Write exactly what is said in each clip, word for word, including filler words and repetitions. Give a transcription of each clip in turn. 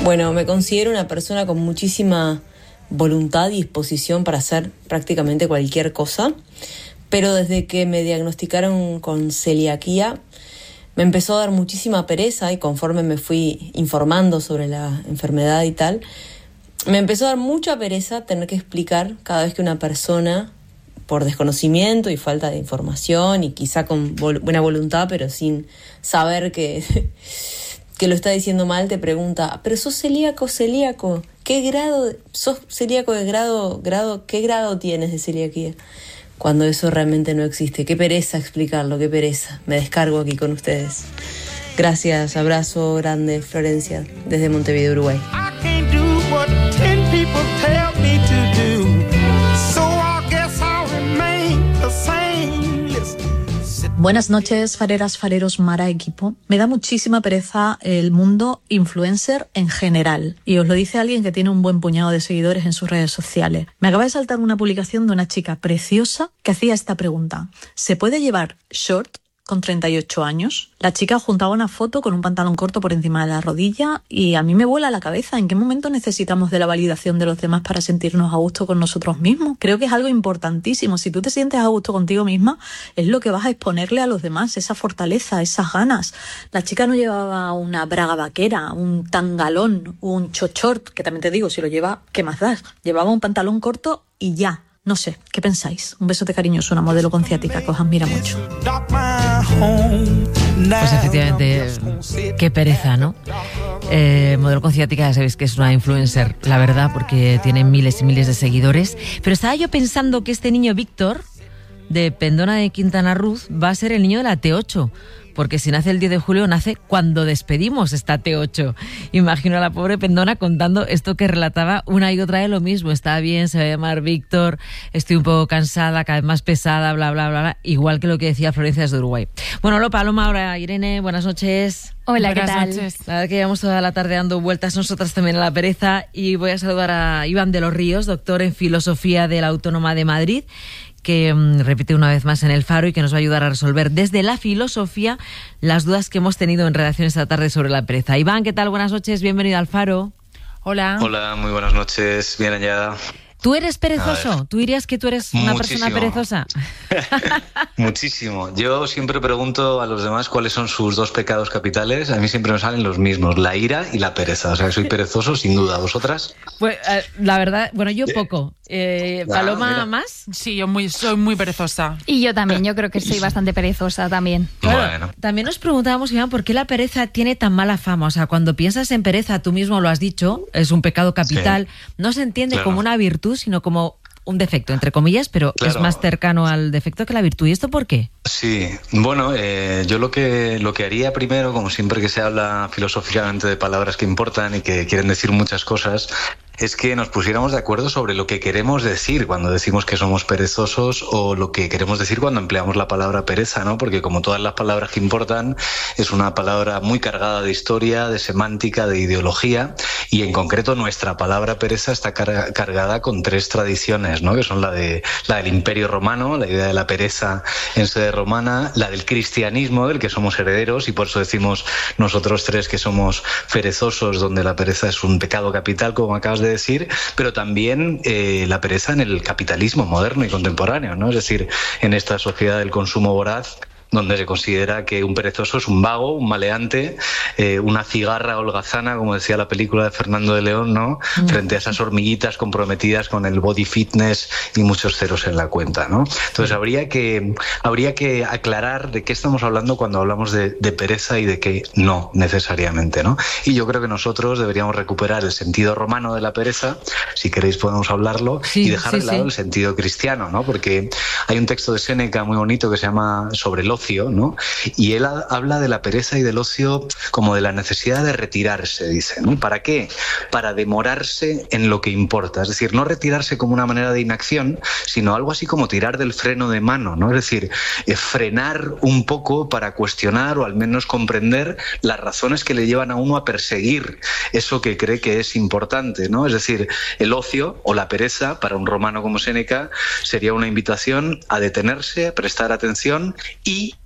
Bueno, me considero una persona con muchísima voluntad y disposición para hacer prácticamente cualquier cosa, pero desde que me diagnosticaron con celiaquía me empezó a dar muchísima pereza, y conforme me fui informando sobre la enfermedad y tal, me empezó a dar mucha pereza tener que explicar cada vez que una persona, por desconocimiento y falta de información y quizá con vol- buena voluntad, pero sin saber que, que lo está diciendo mal, te pregunta, ¿pero sos celíaco, celíaco? ¿Qué grado, sos celíaco de grado, grado, qué grado tienes de celiaquía? Cuando eso realmente no existe. Qué pereza explicarlo, qué pereza. Me descargo aquí con ustedes. Gracias, abrazo grande, Florencia, desde Montevideo, Uruguay. Buenas noches, fareras, fareros, Mara, equipo. Me da muchísima pereza el mundo influencer en general. Y os lo dice alguien que tiene un buen puñado de seguidores en sus redes sociales. Me acaba de saltar una publicación de una chica preciosa que hacía esta pregunta. ¿Se puede llevar short con treinta y ocho años? La chica juntaba una foto con un pantalón corto por encima de la rodilla y a mí me vuela la cabeza. ¿En qué momento necesitamos de la validación de los demás para sentirnos a gusto con nosotros mismos? Creo que es algo importantísimo. Si tú te sientes a gusto contigo misma, es lo que vas a exponerle a los demás, esa fortaleza, esas ganas. La chica no llevaba una braga vaquera, un tangalón, un chochort, que también te digo, si lo lleva, ¿qué más das? Llevaba un pantalón corto y ya. No sé, ¿qué pensáis? Un besote cariñoso, una modelo con ciática que os admira mucho. Pues efectivamente, qué pereza, ¿no? Eh, modelo con ciática, ya sabéis que es una influencer, la verdad, porque tiene miles y miles de seguidores. Pero estaba yo pensando que este niño Víctor, de Pendona de Quintana Roo, va a ser el niño de la T ocho. Porque si nace el diez de julio, nace cuando despedimos esta T ocho. Imagino a la pobre Pendona contando esto que relataba una y otra vez lo mismo. Está bien, se va a llamar Víctor, estoy un poco cansada, cada vez más pesada, bla, bla, bla, bla. Igual que lo que decía Florencia desde Uruguay. Bueno, hola Paloma, ahora Irene, buenas noches. Hola, buenas ¿qué tal? Noches. La verdad que llevamos toda la tarde dando vueltas nosotras también a la pereza. Y voy a saludar a Iván de los Ríos, doctor en Filosofía de la Autónoma de Madrid, que um, repite una vez más en El Faro y que nos va a ayudar a resolver desde la filosofía las dudas que hemos tenido en redacción esta tarde sobre la pereza. Iván, ¿qué tal? Buenas noches, bienvenido al Faro. Hola. Hola, muy buenas noches, bien hallada. ¿Tú eres perezoso? ¿Tú dirías que tú eres una Muchísimo. persona perezosa? Muchísimo. Yo siempre pregunto a los demás cuáles son sus dos pecados capitales. A mí siempre me salen los mismos, la ira y la pereza. O sea, soy perezoso sin duda. ¿Vosotras? Pues eh, la verdad, bueno, yo poco. Eh, ¿Paloma ah, más? Sí, yo muy, soy muy perezosa. Y yo también, yo creo que soy bastante perezosa también. Claro, bueno. También nos preguntábamos, Iván, ¿por qué la pereza tiene tan mala fama? O sea, cuando piensas en pereza, tú mismo lo has dicho, es un pecado capital. Sí. No se entiende Claro. como una virtud, sino como un defecto, entre comillas, pero Claro. es más cercano al defecto que la virtud. ¿Y esto por qué? Sí, bueno, eh, yo lo que, lo que haría primero, como siempre que se habla filosóficamente de palabras que importan y que quieren decir muchas cosas, es que nos pusiéramos de acuerdo sobre lo que queremos decir cuando decimos que somos perezosos o lo que queremos decir cuando empleamos la palabra pereza, ¿no? Porque como todas las palabras que importan, es una palabra muy cargada de historia, de semántica, de ideología, y en concreto nuestra palabra pereza está car- cargada con tres tradiciones, ¿no? Que son la de la del Imperio Romano, la idea de la pereza en sede romana, la del cristianismo, del que somos herederos, y por eso decimos nosotros tres que somos perezosos, donde la pereza es un pecado capital, como acabas de decir, pero también eh, la pereza en el capitalismo moderno y contemporáneo, ¿no? Es decir, en esta sociedad del consumo voraz, donde se considera que un perezoso es un vago, un maleante, eh, una cigarra holgazana, como decía la película de Fernando de León, ¿no? Mm. Frente a esas hormiguitas comprometidas con el body fitness y muchos ceros en la cuenta, ¿no? Entonces habría que, habría que aclarar de qué estamos hablando cuando hablamos de, de pereza y de qué no necesariamente, ¿no? Y yo creo que nosotros deberíamos recuperar el sentido romano de la pereza, si queréis podemos hablarlo, sí, y dejar sí, de lado sí. el sentido cristiano, ¿no? Porque hay un texto de Séneca muy bonito que se llama Sobre el ocio, ¿no? Y él ha, habla de la pereza y del ocio como de la necesidad de retirarse, dice, ¿no? ¿Para qué? Para demorarse en lo que importa, es decir, no retirarse como una manera de inacción, sino algo así como tirar del freno de mano, ¿no? Es decir, eh, frenar un poco para cuestionar o al menos comprender las razones que le llevan a uno a perseguir eso que cree que es importante, ¿no? Es decir, el ocio o la pereza para un romano como Séneca sería una invitación a detenerse, a prestar atención y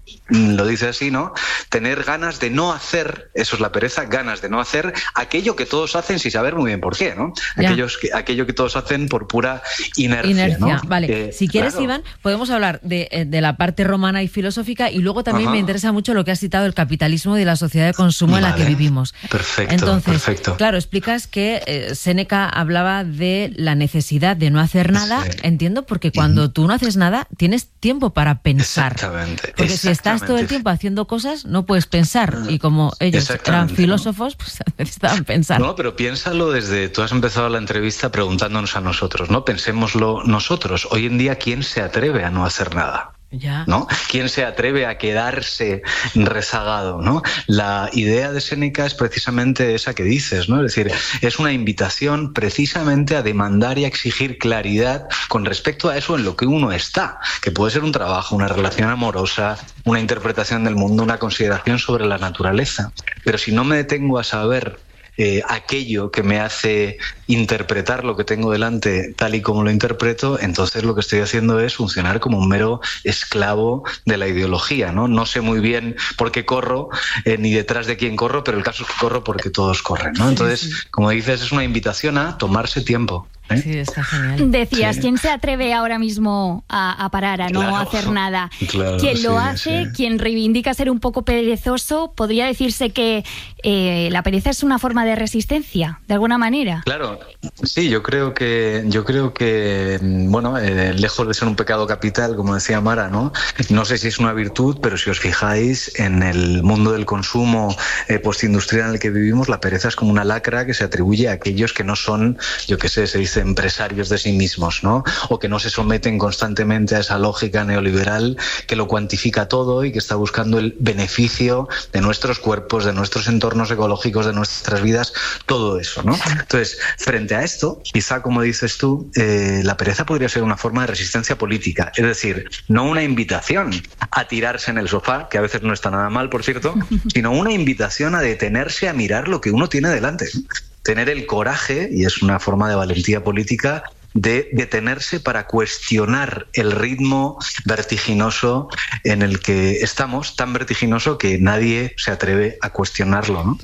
lo dice así, ¿no? Tener ganas de no hacer, eso es la pereza, ganas de no hacer aquello que todos hacen sin saber muy bien por qué, ¿no? Aquellos que, aquello que todos hacen por pura inercia, inercia. ¿no? Vale, eh, si quieres, claro. Iván, podemos hablar de, de la parte romana y filosófica, y luego también Ajá. me interesa mucho lo que has citado, el capitalismo y la sociedad de consumo vale. en la que vivimos. Perfecto, Entonces, perfecto. Claro, explicas que eh, Séneca hablaba de la necesidad de no hacer nada, sí. entiendo, porque cuando uh-huh. tú no haces nada, tienes tiempo para pensar. Exactamente. Porque exactamente. si estás todo el tiempo haciendo cosas, no puedes pensar, y como ellos eran filósofos, pues necesitaban pensar. No, pero piénsalo desde, tú has empezado la entrevista preguntándonos a nosotros, ¿no? Pensémoslo nosotros. Hoy en día, ¿quién se atreve a no hacer nada? Ya. ¿No? ¿Quién se atreve a quedarse rezagado? ¿No? La idea de Séneca es precisamente esa que dices, ¿no? Es decir, es una invitación precisamente a demandar y a exigir claridad con respecto a eso en lo que uno está, que puede ser un trabajo, una relación amorosa, una interpretación del mundo, una consideración sobre la naturaleza. Pero si no me detengo a saber Eh, aquello que me hace interpretar lo que tengo delante tal y como lo interpreto, entonces lo que estoy haciendo es funcionar como un mero esclavo de la ideología, ¿no? No sé muy bien por qué corro, eh, ni detrás de quién corro, pero el caso es que corro porque todos corren, ¿no? Entonces, sí, sí. como dices, es una invitación a tomarse tiempo. ¿Eh? Sí, está genial. Decías, sí. ¿quién se atreve ahora mismo a, a parar, a claro, no hacer nada? Claro, quien lo sí, hace, sí. quien reivindica ser un poco perezoso, podría decirse que eh, la pereza es una forma de resistencia, de alguna manera. Claro, sí, yo creo que, yo creo que bueno, eh, lejos de ser un pecado capital, como decía Mara, ¿no? No sé si es una virtud, pero si os fijáis en el mundo del consumo eh, postindustrial en el que vivimos, la pereza es como una lacra que se atribuye a aquellos que no son, yo qué sé, se dice empresarios de sí mismos, ¿no? O que no se someten constantemente a esa lógica neoliberal que lo cuantifica todo y que está buscando el beneficio de nuestros cuerpos, de nuestros entornos ecológicos, de nuestras vidas, todo eso, ¿no? Entonces, frente a esto, quizá, como dices tú, eh, la pereza podría ser una forma de resistencia política, es decir, no una invitación a tirarse en el sofá, que a veces no está nada mal, por cierto, sino una invitación a detenerse a mirar lo que uno tiene delante. Tener el coraje, y es una forma de valentía política, de detenerse para cuestionar el ritmo vertiginoso en el que estamos, tan vertiginoso que nadie se atreve a cuestionarlo, ¿no?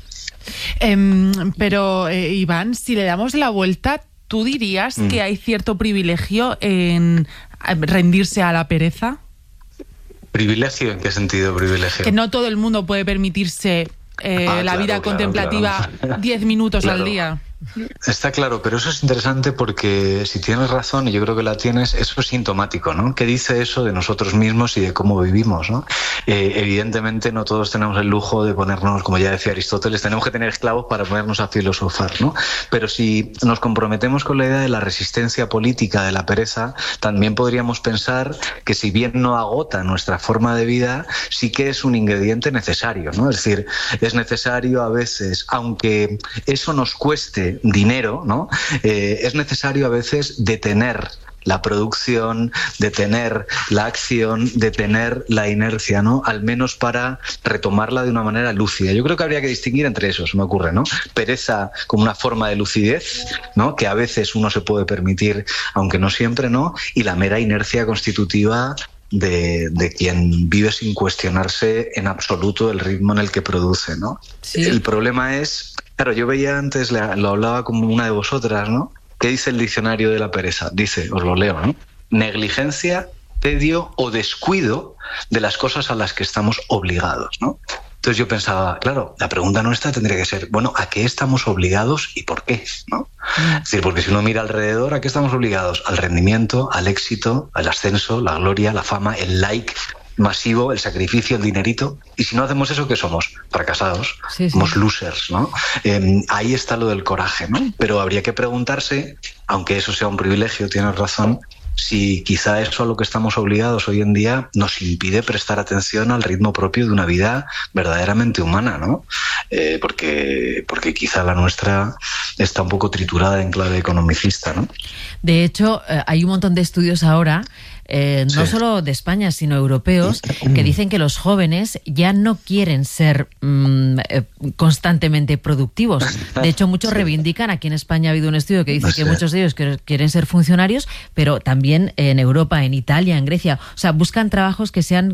Eh, pero, eh, Iván, si le damos la vuelta, ¿tú dirías mm. que hay cierto privilegio en rendirse a la pereza? ¿Privilegio? ¿En qué sentido privilegio? Que no todo el mundo puede permitirse Eh, ah, la claro, vida claro, contemplativa claro. diez minutos claro. al día. Está claro, pero eso es interesante porque si tienes razón, y yo creo que la tienes, eso es sintomático, ¿no? ¿Qué dice eso de nosotros mismos y de cómo vivimos, ¿no? Eh, evidentemente no todos tenemos el lujo de ponernos, como ya decía Aristóteles, tenemos que tener esclavos para ponernos a filosofar, ¿no? Pero si nos comprometemos con la idea de la resistencia política de la pereza, también podríamos pensar que si bien no agota nuestra forma de vida, sí que es un ingrediente necesario, ¿no? Es decir, es necesario a veces, aunque eso nos cueste dinero, ¿no? Eh, es necesario a veces detener la producción, detener la acción, detener la inercia, ¿no? Al menos para retomarla de una manera lúcida. Yo creo que habría que distinguir entre eso, se me ocurre, ¿no? Pereza como una forma de lucidez, ¿no? Que a veces uno se puede permitir, aunque no siempre, ¿no? Y la mera inercia constitutiva De, de quien vive sin cuestionarse en absoluto el ritmo en el que produce, ¿no? Sí. El problema es, claro, yo veía antes, lo hablaba como una de vosotras, ¿no? ¿Qué dice el diccionario de la pereza? Dice, os lo leo, ¿no? Negligencia, tedio o descuido de las cosas a las que estamos obligados, ¿no? Entonces yo pensaba, claro, la pregunta nuestra tendría que ser, bueno, ¿a qué estamos obligados y por qué? ¿No? Es decir, porque si uno mira alrededor, ¿a qué estamos obligados? Al rendimiento, al éxito, al ascenso, la gloria, la fama, el like masivo, el sacrificio, el dinerito. Y si no hacemos eso, ¿qué somos? Fracasados, sí, sí. Somos losers, ¿no? Eh, ahí está lo del coraje, ¿no? Pero habría que preguntarse, aunque eso sea un privilegio, tienes razón, si quizá eso a lo que estamos obligados hoy en día nos impide prestar atención al ritmo propio de una vida verdaderamente humana, ¿no? Eh, porque, porque quizá la nuestra está un poco triturada en clave economicista, ¿no? De hecho, eh, hay un montón de estudios ahora, eh, no sí. solo de España, sino europeos, que dicen que los jóvenes ya no quieren ser mmm, eh, constantemente productivos. De hecho, muchos sí. reivindican, aquí en España ha habido un estudio que dice no sé. que muchos de ellos quieren ser funcionarios, pero también en Europa, en Italia, en Grecia. O sea, buscan trabajos que sean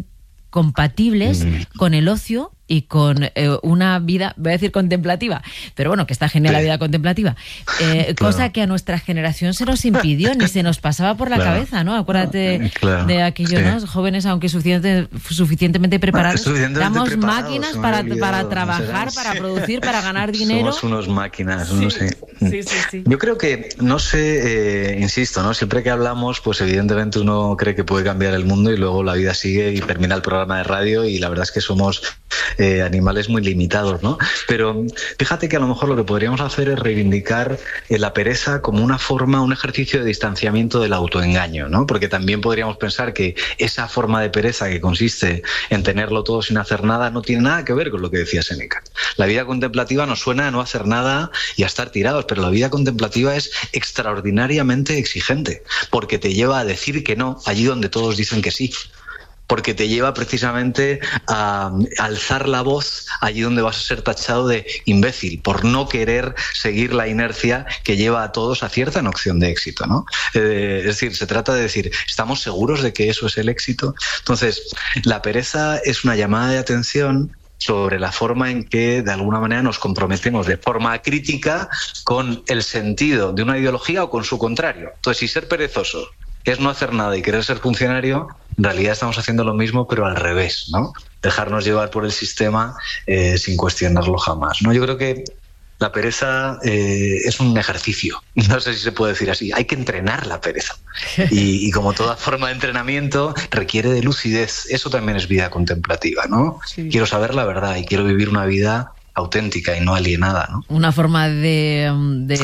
compatibles mm. con el ocio y con eh, una vida, voy a decir contemplativa, pero bueno, que está genial sí. la vida contemplativa, eh, claro. cosa que a nuestra generación se nos impidió, ni se nos pasaba por la claro. cabeza, ¿no? Acuérdate claro. de aquellos sí. ¿no? jóvenes, aunque suficiente, suficientemente preparados, damos preparados, máquinas para, para trabajar, no para producir, para ganar dinero. Somos unos máquinas, sí. no sé. Sí, sí, sí. Yo creo que, no sé, eh, insisto, ¿no? Siempre que hablamos, pues evidentemente uno cree que puede cambiar el mundo y luego la vida sigue y termina el programa de radio y la verdad es que somos eh, animales muy limitados, ¿no? Pero fíjate que a lo mejor lo que podríamos hacer es reivindicar eh, la pereza como una forma, un ejercicio de distanciamiento del autoengaño, ¿no? Porque también podríamos pensar que esa forma de pereza que consiste en tenerlo todo sin hacer nada no tiene nada que ver con lo que decía Séneca. La vida contemplativa nos suena a no hacer nada y a estar tirados, pero la vida contemplativa es extraordinariamente exigente, porque te lleva a decir que no allí donde todos dicen que sí. Porque te lleva precisamente a alzar la voz allí donde vas a ser tachado de imbécil, por no querer seguir la inercia que lleva a todos a cierta noción de éxito, ¿no? Eh, es decir, se trata de decir, ¿estamos seguros de que eso es el éxito? Entonces, la pereza es una llamada de atención sobre la forma en que de alguna manera nos comprometemos de forma crítica con el sentido de una ideología o con su contrario. Entonces, si ser perezoso es no hacer nada y querer ser funcionario, en realidad estamos haciendo lo mismo, pero al revés, ¿no? Dejarnos llevar por el sistema eh, sin cuestionarlo jamás, ¿no? Yo creo que la pereza eh, es un ejercicio, no sé si se puede decir así, hay que entrenar la pereza. Y, y como toda forma de entrenamiento, requiere de lucidez. Eso también es vida contemplativa, ¿no? Sí. Quiero saber la verdad y quiero vivir una vida auténtica y no alienada, ¿no? Una forma de,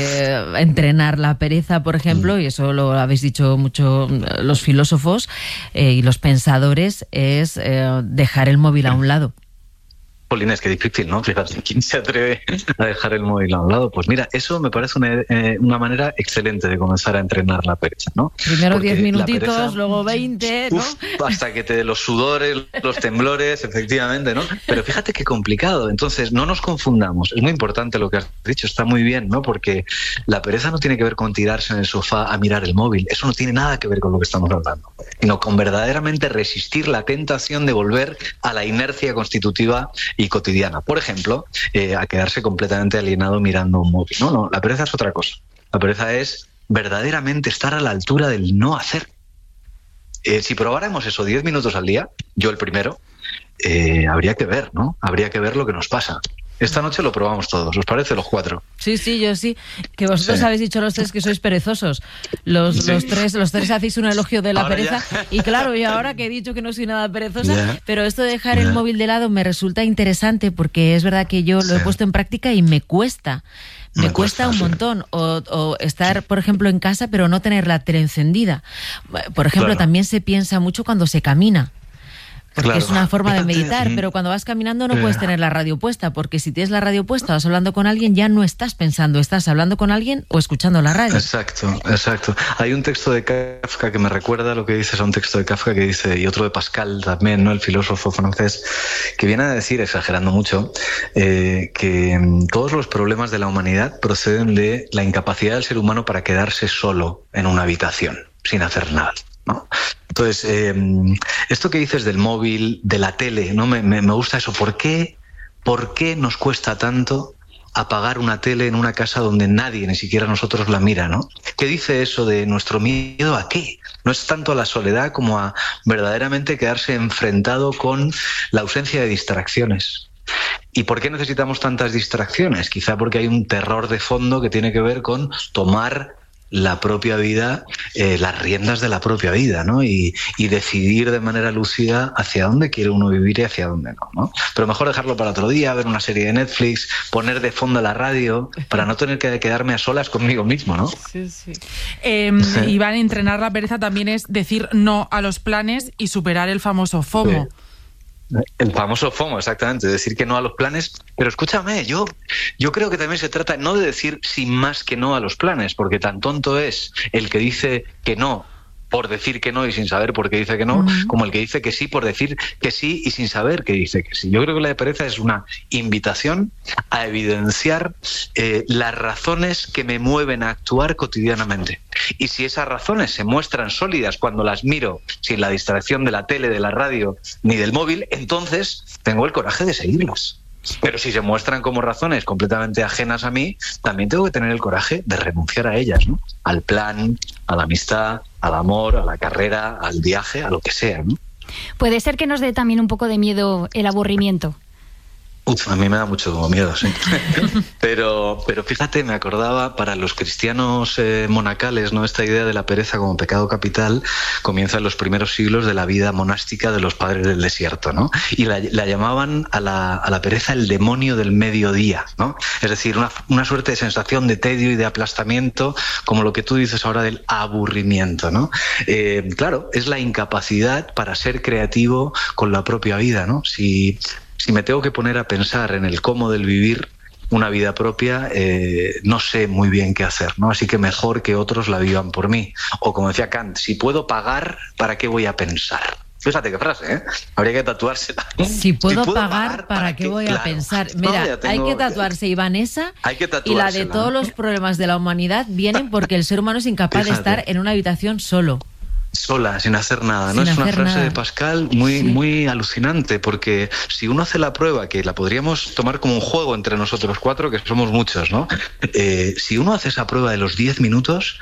de entrenar la pereza, por ejemplo, mm. y eso lo habéis dicho mucho los filósofos eh, y los pensadores, es eh, dejar el móvil a un lado. Polines, qué difícil, ¿no? Fíjate, ¿quién se atreve a dejar el móvil a un lado? Pues mira, eso me parece una, eh, una manera excelente de comenzar a entrenar la pereza, ¿no? Primero diez minutitos, pereza, luego veinte, ¿no? Uf, hasta que te dé los sudores, los temblores, efectivamente, ¿no? Pero fíjate qué complicado. Entonces, no nos confundamos. Es muy importante lo que has dicho, está muy bien, ¿no? Porque la pereza no tiene que ver con tirarse en el sofá a mirar el móvil. Eso no tiene nada que ver con lo que estamos hablando. Sino con verdaderamente resistir la tentación de volver a la inercia constitutiva y cotidiana. Por ejemplo, eh, a quedarse completamente alienado mirando un móvil. No, no, la pereza es otra cosa. La pereza es verdaderamente estar a la altura del no hacer. Eh, si probáramos eso diez minutos al día, yo el primero, eh, habría que ver, ¿no? Habría que ver lo que nos pasa. Esta noche lo probamos todos, ¿os parece? Los cuatro. Sí, sí, yo sí. Que vosotros sí. habéis dicho los tres que sois perezosos. Los, sí. los tres los tres hacéis un elogio de la ahora pereza. Ya. Y claro, y ahora que he dicho que no soy nada perezosa, ya. pero esto de dejar ya. el móvil de lado me resulta interesante porque es verdad que yo lo sí. he puesto en práctica y me cuesta. Me, me cuesta, cuesta un montón. O, o estar, por ejemplo, en casa, pero no tener la tele encendida. Por ejemplo, claro. también se piensa mucho cuando se camina. Porque claro. es una forma de meditar, pero cuando vas caminando no puedes tener la radio puesta, porque si tienes la radio puesta, vas hablando con alguien, ya no estás pensando, estás hablando con alguien o escuchando la radio. Exacto, exacto. Hay un texto de Kafka que me recuerda lo que dices, a un texto de Kafka que dice, y otro de Pascal también, ¿no? El filósofo francés, que viene a decir, exagerando mucho, eh, que todos los problemas de la humanidad proceden de la incapacidad del ser humano para quedarse solo en una habitación, sin hacer nada, ¿no? Entonces, eh, esto que dices del móvil, de la tele, ¿no? Me, me, me gusta eso. ¿Por qué, ¿Por qué nos cuesta tanto apagar una tele en una casa donde nadie, ni siquiera nosotros, la mira, ¿no? ¿Qué dice eso de nuestro miedo a qué? No es tanto a la soledad como a verdaderamente quedarse enfrentado con la ausencia de distracciones. ¿Y por qué necesitamos tantas distracciones? Quizá porque hay un terror de fondo que tiene que ver con tomar la propia vida, eh, las riendas de la propia vida, ¿no? Y, y decidir de manera lúcida hacia dónde quiere uno vivir y hacia dónde no, ¿no? Pero mejor dejarlo para otro día, ver una serie de Netflix, poner de fondo la radio, para no tener que quedarme a solas conmigo mismo, ¿no? Sí, sí. Eh, sí. Iván, entrenar la pereza también es decir no a los planes y superar el famoso FOMO. Sí. El famoso FOMO, exactamente, decir que no a los planes. Pero escúchame, yo, yo creo que también se trata no de decir sin más que no a los planes, porque tan tonto es el que dice que no por decir que no y sin saber por qué dice que no, uh-huh. como el que dice que sí por decir que sí y sin saber que dice que sí. Yo creo que la pereza es una invitación a evidenciar eh, las razones que me mueven a actuar cotidianamente. Y si esas razones se muestran sólidas cuando las miro sin la distracción de la tele, de la radio ni del móvil, entonces tengo el coraje de seguirlas. Pero si se muestran como razones completamente ajenas a mí, también tengo que tener el coraje de renunciar a ellas, ¿no? Al plan, a la amistad, al amor, a la carrera, al viaje, a lo que sea, ¿no? Puede ser que nos dé también un poco de miedo el aburrimiento. Uf, a mí me da mucho miedo, sí. pero, pero fíjate, me acordaba, para los cristianos eh, monacales, ¿no? Esta idea de la pereza como pecado capital comienza en los primeros siglos de la vida monástica de los padres del desierto, ¿no? Y la, la llamaban a la, a la pereza el demonio del mediodía, ¿no? Es decir, una, una suerte de sensación de tedio y de aplastamiento, como lo que tú dices ahora del aburrimiento, ¿no? Eh, claro, es la incapacidad para ser creativo con la propia vida, ¿no? Si... Si me tengo que poner a pensar en el cómo del vivir una vida propia, eh, no sé muy bien qué hacer, ¿no? Así que mejor que otros la vivan por mí. O como decía Kant, si puedo pagar, ¿para qué voy a pensar? Fíjate qué frase, ¿eh? Habría que tatuársela. Si puedo, si puedo pagar, pagar, ¿para, ¿para qué voy claro. a pensar? Mira, no, tengo... hay que tatuarse Iván esa, y la de todos los problemas de la humanidad vienen porque el ser humano es incapaz Fíjate. de estar en una habitación solo. Sola, sin hacer nada, sin ¿no? Es una frase nada. de Pascal muy, sí. muy alucinante, porque si uno hace la prueba, que la podríamos tomar como un juego entre nosotros cuatro, que somos muchos, ¿no? Eh, si uno hace esa prueba de los diez minutos,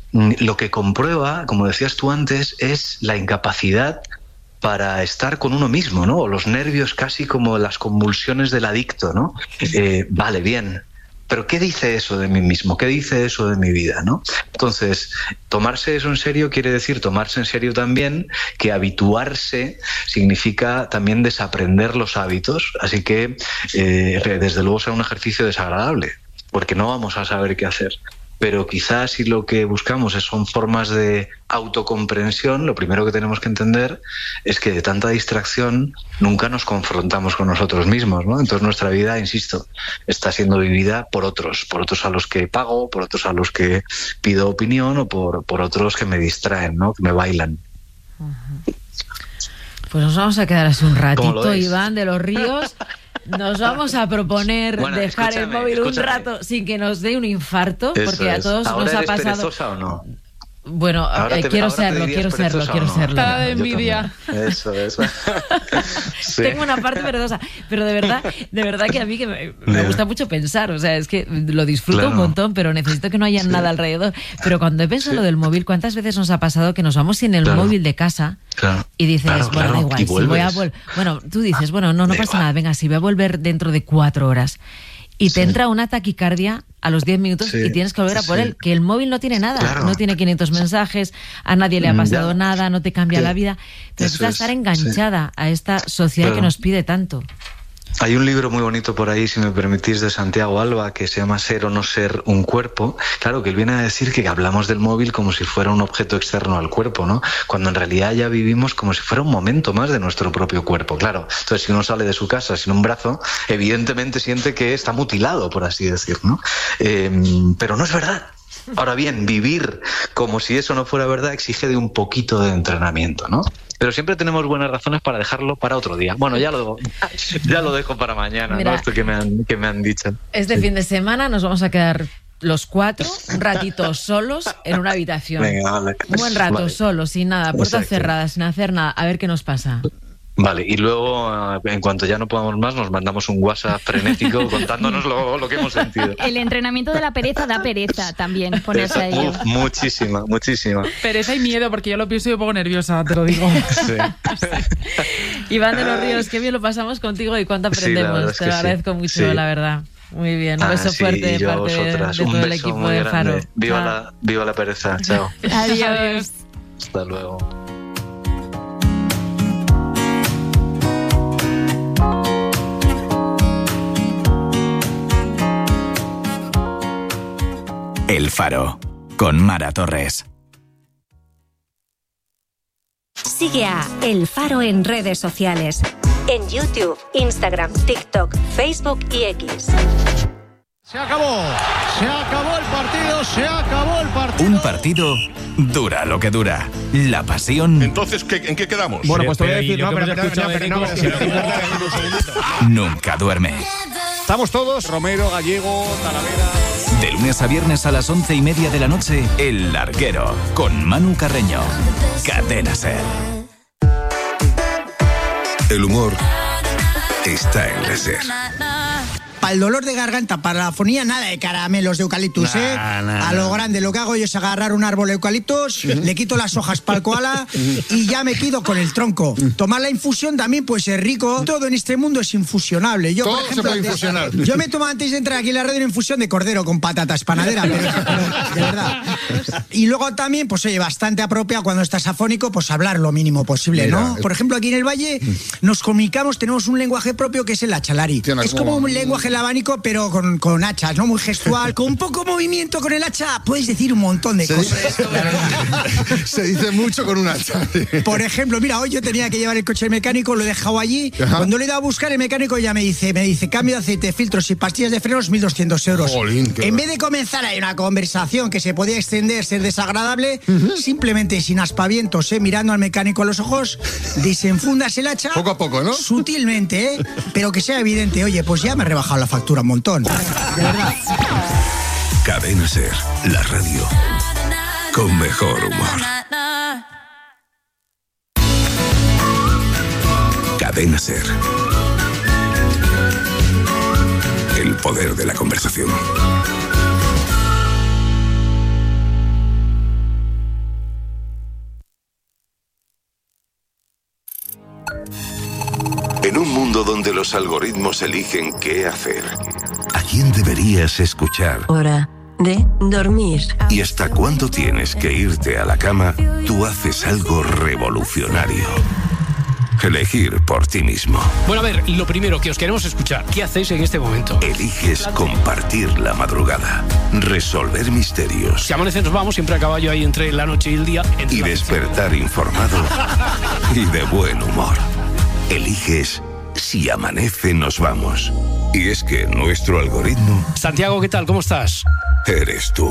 lo que comprueba, como decías tú antes, es la incapacidad para estar con uno mismo, ¿no? O los nervios casi como las convulsiones del adicto, ¿no? Eh, vale, bien. Pero ¿qué dice eso de mí mismo? ¿Qué dice eso de mi vida, ¿no? Entonces, tomarse eso en serio quiere decir tomarse en serio también que habituarse significa también desaprender los hábitos. Así que, eh, desde luego, será un ejercicio desagradable, porque no vamos a saber qué hacer. Pero quizás si lo que buscamos son formas de autocomprensión, lo primero que tenemos que entender es que de tanta distracción nunca nos confrontamos con nosotros mismos, ¿no? Entonces nuestra vida, insisto, está siendo vivida por otros, por otros a los que pago, por otros a los que pido opinión o por, por otros que me distraen, ¿no? Que me bailan. Uh-huh. Pues nos vamos a quedar así un ratito, Iván de los Ríos. Nos vamos a proponer bueno, dejar el móvil escúchame. un rato sin que nos dé un infarto, Eso porque a es. todos ¿Ahora nos ha eres pasado. ¿Perezosa o no? Bueno, eh, te, quiero serlo, quiero serlo, quiero no? serlo. Está de envidia. Eso es. Sí. Tengo una parte perezosa, pero de verdad, de verdad que a mí que me, me gusta mucho pensar, o sea, es que lo disfruto claro. un montón, pero necesito que no haya sí. nada alrededor. Pero cuando he pensado sí. lo del móvil, ¿cuántas veces nos ha pasado que nos vamos sin el claro. móvil de casa claro. y dices, claro, bueno, claro. da igual, si voy a vol- bueno, tú dices, bueno, no, no pasa igual. nada, venga, si voy a volver dentro de cuatro horas. Y te sí. entra una taquicardia a los diez minutos sí. y tienes que volver a por sí. él, que el móvil no tiene nada, claro. no tiene quinientos mensajes, a nadie le ha pasado ya. nada, no te cambia sí. la vida. Necesitas estar enganchada sí. a esta sociedad claro. que nos pide tanto. Hay un libro muy bonito por ahí, si me permitís, de Santiago Alba, que se llama Ser o no ser un cuerpo. Claro, que él viene a decir que hablamos del móvil como si fuera un objeto externo al cuerpo, ¿no? Cuando en realidad ya vivimos como si fuera un momento más de nuestro propio cuerpo, claro. Entonces, si uno sale de su casa sin un brazo, evidentemente siente que está mutilado, por así decir, ¿no? Eh, pero no es verdad. Ahora bien, vivir como si eso no fuera verdad exige de un poquito de entrenamiento, ¿no? Pero siempre tenemos buenas razones para dejarlo para otro día. Bueno, ya lo, ya lo dejo para mañana, Mira, ¿no? Esto que me han, que me han dicho. Este sí. fin de semana nos vamos a quedar los cuatro un ratito solos en una habitación. Venga, vale. Un buen rato, vale. solos, sin nada, puertas Exacto. cerradas, sin hacer nada. A ver qué nos pasa. Vale, y luego, en cuanto ya no podamos más, nos mandamos un WhatsApp frenético contándonos lo, lo que hemos sentido. El entrenamiento de la pereza da pereza también, ponerse a ello. Uf, muchísima, muchísima. Pereza y miedo, porque yo lo pienso y me pongo nerviosa, te lo digo. Sí. Sí. Iván de los Ríos, qué bien lo pasamos contigo y cuánto aprendemos. Sí, te lo agradezco sí. mucho, sí. la verdad. Muy bien, un ah, beso sí, fuerte de parte de, de todo el equipo de Faro. Viva la, viva la pereza, chao. Adiós. Hasta luego. El Faro, con Mara Torres. Sigue a El Faro en redes sociales. En YouTube, Instagram, TikTok, Facebook y X. Se acabó, se acabó el partido, se acabó el partido. Un partido dura lo que dura. La pasión. Entonces, ¿qué, ¿en qué quedamos? Bueno, pues te voy a decir, no, pero, pero, no, pero, no, pero, nunca duerme. Estamos todos, Romero, Gallego, Talavera. De lunes a viernes a las once y media de la noche, El Larguero, con Manu Carreño. Cadena SER. El humor está en la SER. Para el dolor de garganta, para la afonía, nada de caramelos de eucaliptus, nah, ¿eh? Nah, a lo grande, lo que hago yo es agarrar un árbol de eucaliptus, uh-huh. le quito las hojas para el koala y ya me quedo con el tronco. Tomar la infusión también puede ser rico. Todo en este mundo es infusionable. Yo, Todo por ejemplo, se puede infusionar. Yo me tomo antes de entrar aquí en la radio una infusión de cordero con patatas panadera, pero, pero de verdad. Y luego también, pues oye, bastante apropiado cuando estás afónico, pues hablar lo mínimo posible, Mira, ¿no? Es... Por ejemplo, aquí en el Valle nos comunicamos, tenemos un lenguaje propio que es el achalari. Tiene es como un lenguaje el abanico, pero con, con hachas, ¿no? Muy gestual. Con poco movimiento con el hacha puedes decir un montón de se cosas. Dice, se dice mucho con un hacha. Por ejemplo, mira, hoy yo tenía que llevar el coche mecánico, lo he dejado allí. Ajá. Cuando lo he ido a buscar, el mecánico ya me dice, me dice, cambio de aceite, filtros y pastillas de frenos, mil doscientos euros. Jolín, en vez de comenzar ahí una conversación que se podía extender, ser desagradable, uh-huh. simplemente sin aspavientos, ¿eh? Mirando al mecánico a los ojos, desenfundas el hacha. Poco a poco, ¿no? Sutilmente, ¿eh? Pero que sea evidente, oye, pues ya me he rebajado la factura un montón. De verdad. Cadena SER, la radio con mejor humor. Cadena SER. El poder de la conversación. En un mundo donde los algoritmos eligen qué hacer, ¿a quién deberías escuchar? Hora de dormir. ¿Y hasta cuándo tienes que irte a la cama? Tú haces algo revolucionario. Elegir por ti mismo. Bueno, a ver, lo primero que os queremos escuchar, ¿qué hacéis en este momento? Eliges compartir la madrugada, resolver misterios. Si amanece nos vamos, siempre a caballo ahí entre la noche y el día. Y despertar informado y de buen humor. Eliges si amanece nos vamos. Y es que nuestro algoritmo... Santiago, ¿qué tal? ¿Cómo estás? Eres tú.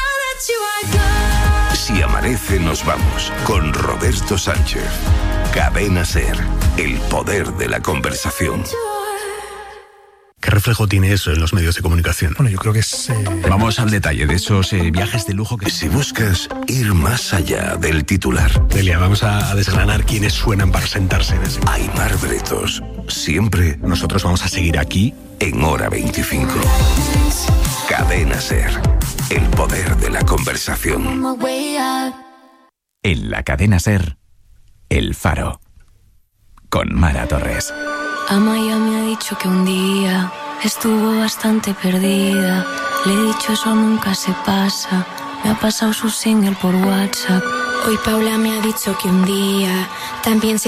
Si amanece nos vamos, con Roberto Sánchez. Cadena SER, el poder de la conversación. ¿Qué reflejo tiene eso en los medios de comunicación? Bueno, yo creo que es... Eh... Vamos al detalle de esos eh, viajes de lujo que... Si buscas ir más allá del titular... Delia, vamos a, a desgranar quiénes suenan para sentarse en ese... Aymar Bretos, siempre... Nosotros vamos a seguir aquí... En Hora veinticinco. Cadena SER, el poder de la conversación. En la Cadena SER, El Faro, con Mara Torres. Amaya me ha dicho que un día estuvo bastante perdida. Le he dicho eso nunca se pasa. Me ha pasado su single por WhatsApp. Hoy Paula me ha dicho que un día también se